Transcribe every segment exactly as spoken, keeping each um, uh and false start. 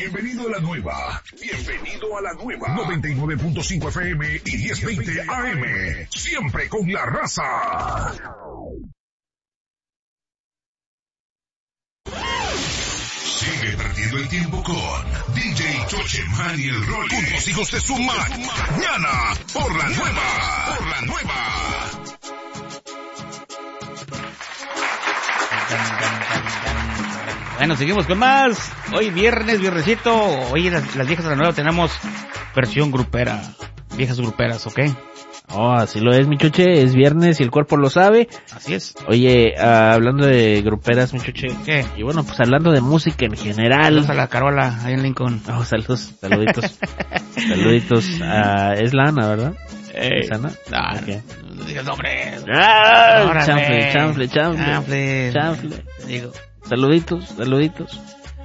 Bienvenido a la nueva. Bienvenido a la nueva. noventa y nueve punto cinco F M y diez veinte A M. Siempre con la raza. Sigue perdiendo el tiempo con D J Chocheman y el Rolly. Con los hijos de su mañana. Por la nueva. Por la nueva. Bueno, seguimos con más. Hoy viernes, viernesito. Hoy las, las viejas de la nueva tenemos versión grupera. Viejas gruperas, ¿ok? Oh, así lo es, mi chuche. Es viernes y el cuerpo lo sabe. Así es. Oye, uh, hablando de gruperas, mi chuche. ¿Qué? Y bueno, pues hablando de música en general. Saludos a la Carola, ahí en Lincoln. Oh, saludos, saluditos. saluditos. Uh, es Lana, ¿verdad? Eh, ¿Es Ana? No, okay. no digas nombre. ¡Ah! Chanfle, chanfle, chanfle. Chanfle. Chanfle. Digo. Saluditos, saluditos.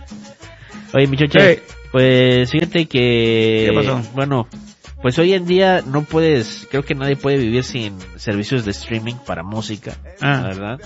Oye, mi chuche, sí. Pues fíjate que... ¿Qué pasó? Bueno, pues hoy en día no puedes, creo que nadie puede vivir sin servicios de streaming para música, ah. ¿verdad?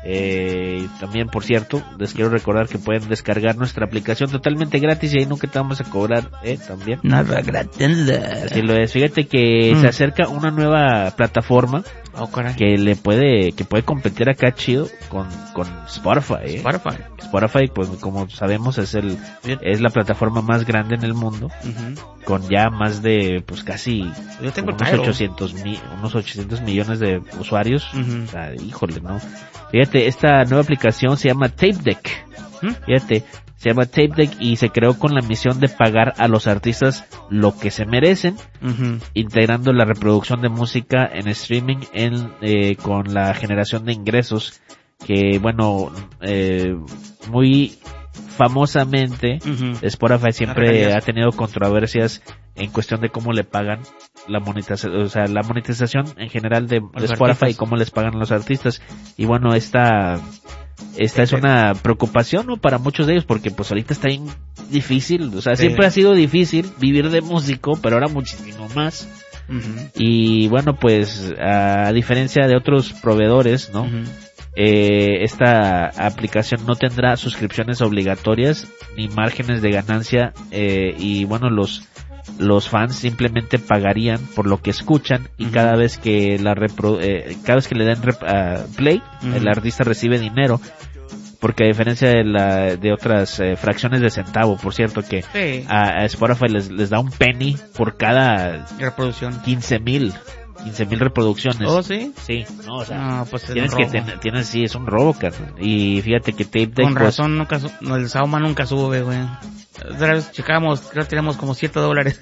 Eh, también, por cierto, les quiero recordar que pueden descargar nuestra aplicación totalmente gratis y ahí nunca te vamos a cobrar, ¿eh? También. Nada gratis. Así lo es. Fíjate que mm. se acerca una nueva plataforma oh, que le puede, que puede competir acá chido con, con Spotify, ¿eh? Spotify. Spotify, pues como sabemos es el, es la plataforma más grande en el mundo, uh-huh. con ya más de, pues casi, Yo tengo unos ochocientos mil, unos ochocientos millones de usuarios. Uh-huh. O sea, híjole, ¿no? Fíjate, esta nueva aplicación se llama Tape Deck. ¿Mm? Fíjate, se llama Tape Deck y se creó con la misión de pagar a los artistas lo que se merecen, uh-huh. integrando la reproducción de música en streaming en, eh, con la generación de ingresos que, bueno, eh, muy famosamente uh-huh. Spotify siempre ha tenido controversias en cuestión de cómo le pagan la monetización, o sea, la monetización en general de, de Spotify artistas. Y cómo les pagan a los artistas. Y bueno, esta esta es una preocupación, ¿no? Para muchos de ellos, porque pues ahorita está bien difícil, o sea, sí. siempre ha sido difícil vivir de músico, pero ahora muchísimo más. Uh-huh. Y bueno, pues a diferencia de otros proveedores, ¿no? Uh-huh. Eh, esta aplicación no tendrá suscripciones obligatorias ni márgenes de ganancia, eh, y bueno, los los fans simplemente pagarían por lo que escuchan y uh-huh. cada vez que la repro, eh, cada vez que le den rep, uh, play, uh-huh. el artista recibe dinero, porque a diferencia de la de otras eh, fracciones de centavo, por cierto, que sí. a, a Spotify les les da un penny por cada reproducción, quince mil reproducciones. ¿Oh, sí? Sí, no, o sea, no, pues tienes que tener, tienes, sí, es un robo, carnal. Y fíjate que Tape Deck, con razón, pues, nunca, no, el Sauma nunca sube, güey. Otra vez checamos, creo que tenemos como siete dólares.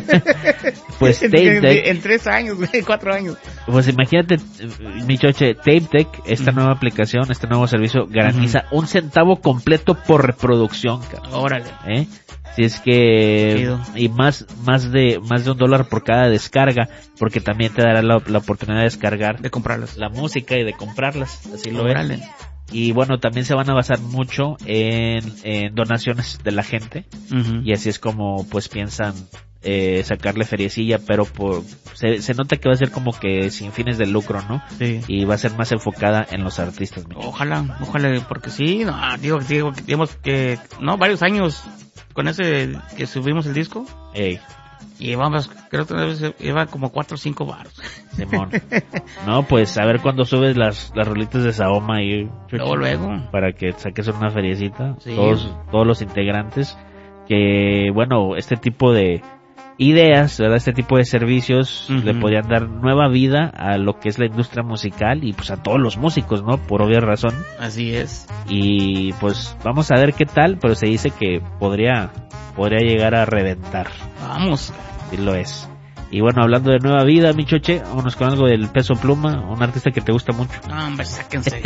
Pues Tape Deck. En, en tres años, güey, cuatro años. Pues imagínate, mi choche, Tape Deck, esta uh-huh. nueva aplicación, este nuevo servicio, garantiza uh-huh. un centavo completo por reproducción, carnal. Órale. ¿Eh? Si es que, y más, más de, más de un dólar por cada descarga, porque también te dará la, la oportunidad de descargar, de comprarlas, la música y de comprarlas, así lo Órale. es. Y bueno, también se van a basar mucho en, en donaciones de la gente, uh-huh. y así es como, pues piensan, eh, sacarle feriecilla, pero por, se, se nota que va a ser como que sin fines de lucro, ¿no? Sí. Y va a ser más enfocada en los artistas. Ojalá, ojalá, porque sí, no, digo, digo, digamos que, no, varios años con ese que subimos el disco. Ey. Y vamos, creo que lleva como cuatro o cinco baros. Simón. No, pues a ver cuándo subes las, las rolitas de Saoma y luego, luego. Para que saques una feriecita. Sí. Todos, todos los integrantes. Que bueno, este tipo de ideas, ¿verdad? Este tipo de servicios uh-huh. le podrían dar nueva vida a lo que es la industria musical y pues a todos los músicos, ¿no? Por obvia razón. Así es. Y pues vamos a ver qué tal, pero se dice que podría, podría llegar a reventar. Vamos. Sí lo es. Y bueno, hablando de nueva vida, mi choche, vámonos con algo del Peso Pluma, un artista que te gusta mucho. No, hombre, sáquense.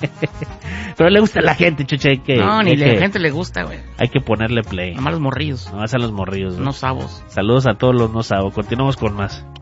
Pero le gusta a la gente, choche, hay que... No, ni hay la que, gente le gusta, güey. Hay que ponerle play. Nomás los morrillos. Nomás a los morrillos. No sabos. Saludos a todos los no sabos. Continuamos con más.